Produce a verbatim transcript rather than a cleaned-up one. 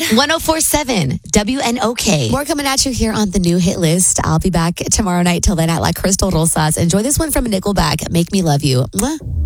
one oh four point seven W N O K. More coming at you here on the new hit list. I'll be back tomorrow night. Till then, at La Crystal Rosas. Enjoy this one from Nickelback. Make Me Love You. Mwah.